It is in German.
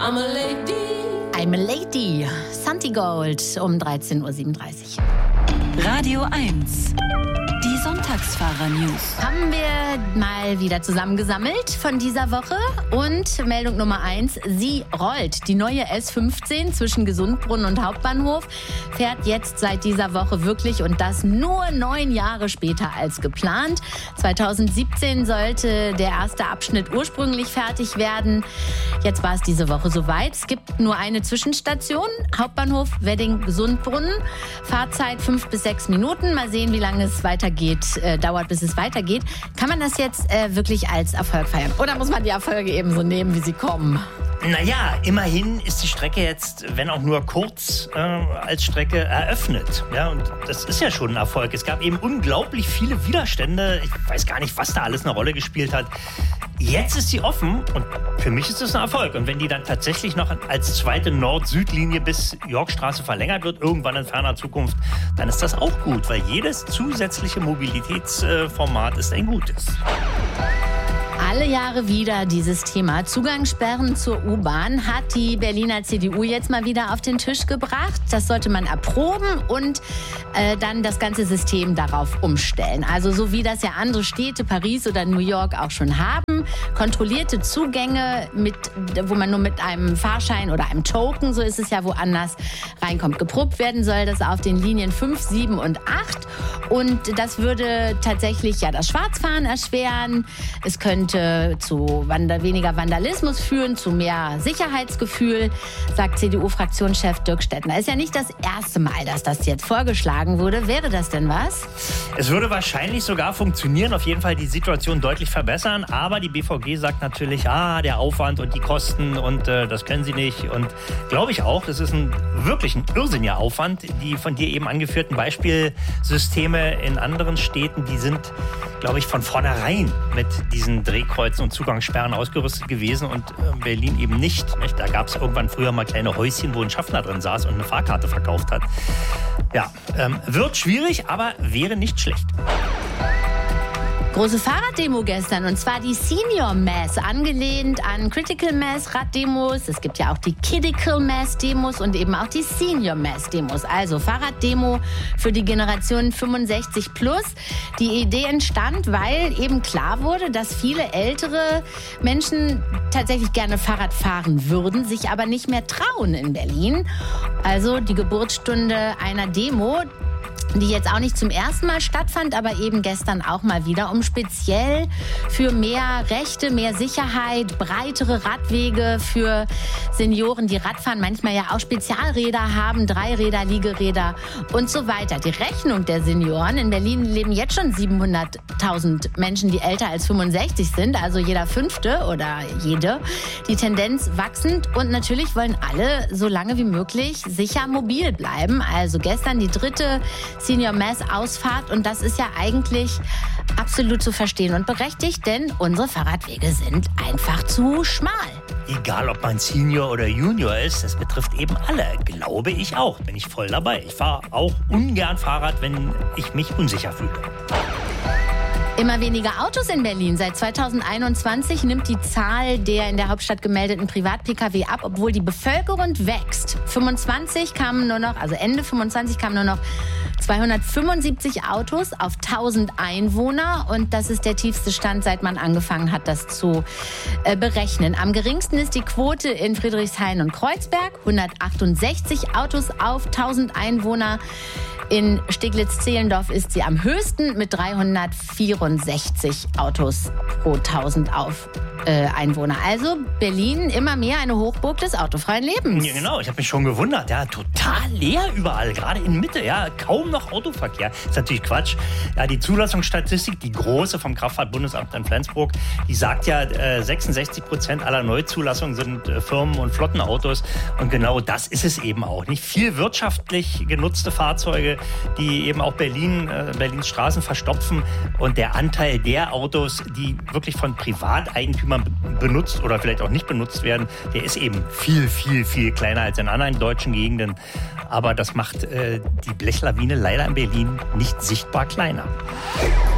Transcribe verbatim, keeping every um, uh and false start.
I'm a lady. I'm a lady. Santi Gold um dreizehn Uhr siebenunddreißig. Radio eins. Die Sonntagsfahrer-News. Haben wir mal wieder zusammengesammelt von dieser Woche. Und Meldung Nummer eins, sie rollt. Die neue S fünfzehn zwischen Gesundbrunnen und Hauptbahnhof fährt jetzt seit dieser Woche wirklich und das nur neun Jahre später als geplant. zweitausendsiebzehn sollte der erste Abschnitt ursprünglich fertig werden. Jetzt war es diese Woche soweit. Es gibt nur eine Zwischenstation, Hauptbahnhof Wedding-Gesundbrunnen. Fahrzeit fünf bis sechs Minuten. Mal sehen, wie lange es weitergeht, äh, dauert, bis es weitergeht. Kann man das jetzt äh, wirklich als Erfolg feiern? Oder muss man die Erfolge eben so nehmen, wie sie kommen? Naja, immerhin ist die Strecke jetzt, wenn auch nur kurz, äh, als Strecke eröffnet. Ja, und das ist ja schon ein Erfolg. Es gab eben unglaublich viele Widerstände. Ich weiß gar nicht, was da alles eine Rolle gespielt hat. Jetzt ist sie offen und für mich ist das ein Erfolg. Und wenn die dann tatsächlich noch als zweite Nord-Süd-Linie bis Yorkstraße verlängert wird, irgendwann in ferner Zukunft, dann ist das auch gut, weil jedes zusätzliche Mobilitätsformat ist ein gutes. Alle Jahre wieder dieses Thema. Zugangssperren zur U-Bahn hat die Berliner C D U jetzt mal wieder auf den Tisch gebracht. Das sollte man erproben und äh, dann das ganze System darauf umstellen. Also so wie das ja andere Städte, Paris oder New York auch schon haben. Kontrollierte Zugänge, mit, wo man nur mit einem Fahrschein oder einem Token, so ist es ja woanders, reinkommt. Geprobt werden soll das auf den Linien fünf, sieben und acht. Und das würde tatsächlich ja das Schwarzfahren erschweren. Es könnte zu Wand- weniger Vandalismus führen, zu mehr Sicherheitsgefühl, sagt C D U-Fraktionschef Dirk Stettner. Ist ja nicht das erste Mal, dass das jetzt vorgeschlagen wurde. Wäre das denn was? Es würde wahrscheinlich sogar funktionieren, auf jeden Fall die Situation deutlich verbessern. Aber die B V G sagt natürlich, ah, der Aufwand und die Kosten und äh, das können sie nicht. Und glaube ich auch, das ist ein wirklich ein irrsinniger Aufwand. Die von dir eben angeführten Beispielsysteme in anderen Städten, die sind, glaube ich, von vornherein mit diesen Drehkreuzen und Zugangssperren ausgerüstet gewesen und äh, Berlin eben nicht, nicht? Da gab es irgendwann früher mal kleine Häuschen, wo ein Schaffner drin saß und eine Fahrkarte verkauft hat. Ja, ähm, wird schwierig, aber wäre nicht schlecht. Große Fahrraddemo gestern, und zwar die Senior Mass, angelehnt an Critical Mass Raddemos. Es gibt ja auch die Kidical Mass Demos und eben auch die Senior Mass Demos. Also Fahrraddemo für die Generation fünfundsechzig plus. Die Idee entstand, weil eben klar wurde, dass viele ältere Menschen tatsächlich gerne Fahrrad fahren würden, sich aber nicht mehr trauen in Berlin. Also die Geburtsstunde einer Demo, die jetzt auch nicht zum ersten Mal stattfand, aber eben gestern auch mal wieder, um speziell für mehr Rechte, mehr Sicherheit, breitere Radwege für Senioren, die Radfahren, manchmal ja auch Spezialräder haben, Dreiräder, Liegeräder und so weiter. Die Rechnung der Senioren: in Berlin leben jetzt schon siebenhunderttausend Menschen, die älter als fünfundsechzig sind, also jeder Fünfte oder jede. Die Tendenz wachsend und natürlich wollen alle so lange wie möglich sicher mobil bleiben. Also gestern die dritte Senior Mass Ausfahrt und das ist ja eigentlich absolut zu verstehen und berechtigt, denn unsere Fahrradwege sind einfach zu schmal. Egal, ob man Senior oder Junior ist, das betrifft eben alle, glaube ich auch. Bin ich voll dabei. Ich fahre auch ungern Fahrrad, wenn ich mich unsicher fühle. Immer weniger Autos in Berlin. Seit zweitausendeinundzwanzig nimmt die Zahl der in der Hauptstadt gemeldeten Privat-P K W ab, obwohl die Bevölkerung wächst. fünfundzwanzig kamen nur noch, also Ende fünfundzwanzig kamen nur noch zweihundertfünfundsiebzig Autos auf tausend Einwohner. Und das ist der tiefste Stand, seit man angefangen hat, das zu äh, berechnen. Am geringsten ist die Quote in Friedrichshain und Kreuzberg. hundertachtundsechzig Autos auf tausend Einwohner. In Steglitz-Zehlendorf ist sie am höchsten mit dreihundertvierundsechzig Autos pro tausend auf äh, Einwohner. Also Berlin immer mehr eine Hochburg des autofreien Lebens. Ja, genau. Ich habe mich schon gewundert. Ja, total leer überall, gerade in Mitte. Ja, kaum noch Autoverkehr. Ist natürlich Quatsch. Ja, die Zulassungsstatistik, die große vom Kraftfahrtbundesamt in Flensburg, die sagt ja, äh, sechsundsechzig Prozent aller Neuzulassungen sind äh, Firmen- und Flottenautos. Und genau das ist es eben auch. Nicht viel wirtschaftlich genutzte Fahrzeuge, die eben auch Berlin, äh, Berlins Straßen verstopfen. Und der Anteil der Autos, die wirklich von Privateigentümern benutzt oder vielleicht auch nicht benutzt werden, der ist eben viel, viel, viel kleiner als in anderen deutschen Gegenden. Aber das macht äh, die Blechlawine leider in Berlin nicht sichtbar kleiner.